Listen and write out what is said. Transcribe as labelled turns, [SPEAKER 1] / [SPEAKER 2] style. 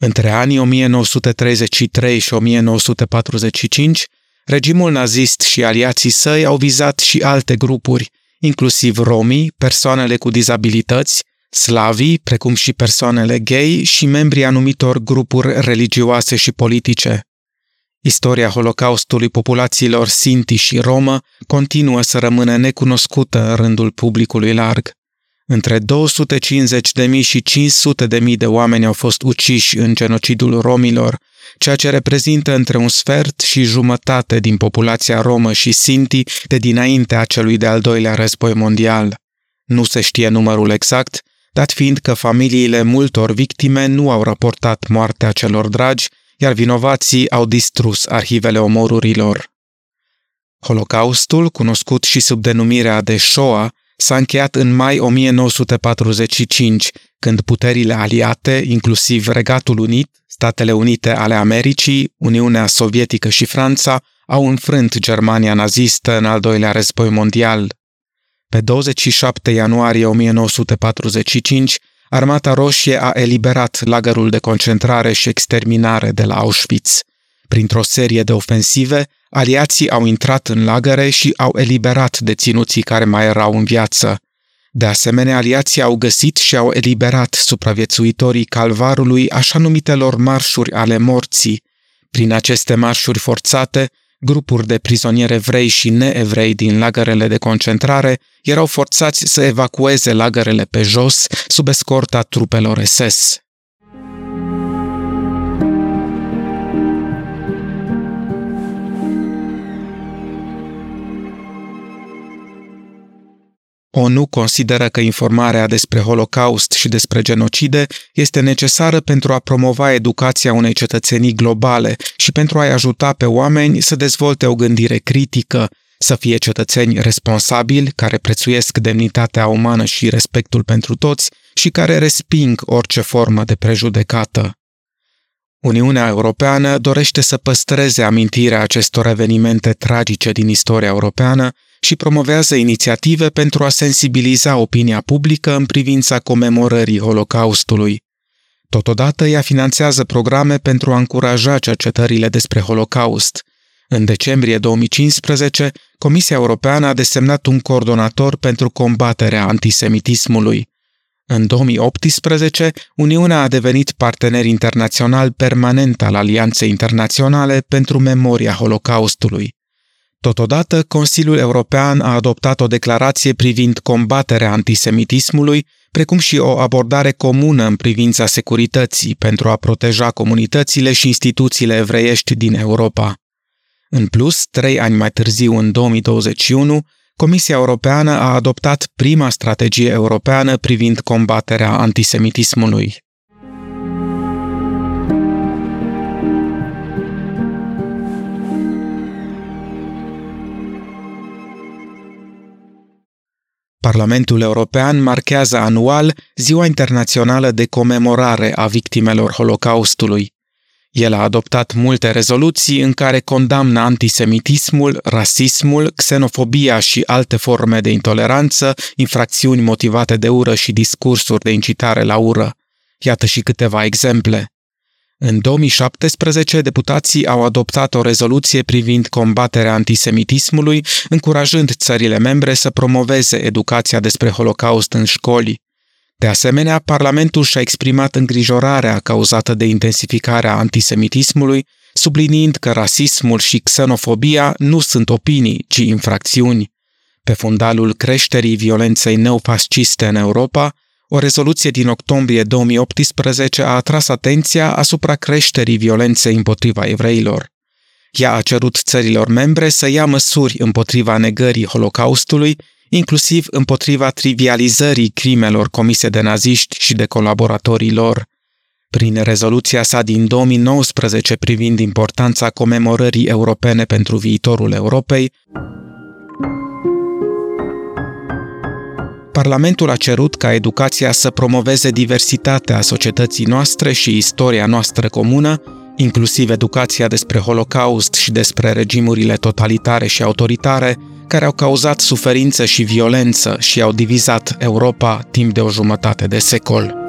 [SPEAKER 1] Între anii 1933 și 1945, regimul nazist și aliații săi au vizat și alte grupuri, inclusiv romii, persoanele cu dizabilități, slavii, precum și persoanele gay și membrii anumitor grupuri religioase și politice. Istoria Holocaustului populațiilor Sinti și Romă continuă să rămână necunoscută în rândul publicului larg. Între 250.000 și 500.000 de oameni au fost uciși în genocidul romilor, ceea ce reprezintă între un sfert și jumătate din populația romă și Sinti de dinaintea celui de-al doilea război mondial. Nu se știe numărul exact, dat fiind că familiile multor victime nu au raportat moartea celor dragi, iar vinovații au distrus arhivele omorurilor. Holocaustul, cunoscut și sub denumirea de Shoah, s-a încheiat în mai 1945, când puterile aliate, inclusiv Regatul Unit, Statele Unite ale Americii, Uniunea Sovietică și Franța, au înfrânt Germania nazistă în al doilea război mondial. Pe 27 ianuarie 1945, Armata Roșie a eliberat lagărul de concentrare și exterminare de la Auschwitz. Printr-o serie de ofensive, aliații au intrat în lagăre și au eliberat deținuții care mai erau în viață. De asemenea, aliații au găsit și au eliberat supraviețuitorii calvarului așa numitelor marșuri ale morții. Prin aceste marșuri forțate, grupuri de prizonieri evrei și neevrei din lagărele de concentrare erau forțați să evacueze lagărele pe jos sub escorta trupelor SS. ONU consideră că informarea despre Holocaust și despre genocide este necesară pentru a promova educația unei cetățenii globale și pentru a-i ajuta pe oameni să dezvolte o gândire critică, să fie cetățeni responsabili, care prețuiesc demnitatea umană și respectul pentru toți și care resping orice formă de prejudecată. Uniunea Europeană dorește să păstreze amintirea acestor evenimente tragice din istoria europeană și promovează inițiative pentru a sensibiliza opinia publică în privința comemorării Holocaustului. Totodată, ea finanțează programe pentru a încuraja cercetările despre Holocaust. În decembrie 2015, Comisia Europeană a desemnat un coordonator pentru combaterea antisemitismului. În 2018, Uniunea a devenit partener internațional permanent al Alianței Internaționale pentru Memoria Holocaustului. Totodată, Consiliul European a adoptat o declarație privind combaterea antisemitismului, precum și o abordare comună în privința securității pentru a proteja comunitățile și instituțiile evreiești din Europa. În plus, 3 ani mai târziu, în 2021, Comisia Europeană a adoptat prima strategie europeană privind combaterea antisemitismului. Parlamentul European marchează anual Ziua Internațională de Comemorare a Victimelor Holocaustului. El a adoptat multe rezoluții în care condamnă antisemitismul, rasismul, xenofobia și alte forme de intoleranță, infracțiuni motivate de ură și discursuri de incitare la ură. Iată și câteva exemple. În 2017, deputații au adoptat o rezoluție privind combaterea antisemitismului, încurajând țările membre să promoveze educația despre Holocaust în școli. De asemenea, Parlamentul și-a exprimat îngrijorarea cauzată de intensificarea antisemitismului, subliniind că rasismul și xenofobia nu sunt opinii, ci infracțiuni. Pe fundalul creșterii violenței neofasciste în Europa, o rezoluție din octombrie 2018 a atras atenția asupra creșterii violenței împotriva evreilor. Ea a cerut țărilor membre să ia măsuri împotriva negării Holocaustului, inclusiv împotriva trivializării crimelor comise de naziști și de colaboratorii lor. Prin rezoluția sa din 2019 privind importanța comemorării europene pentru viitorul Europei, Parlamentul a cerut ca educația să promoveze diversitatea societății noastre și istoria noastră comună, inclusiv educația despre Holocaust și despre regimurile totalitare și autoritare, care au cauzat suferință și violență și au divizat Europa timp de o jumătate de secol.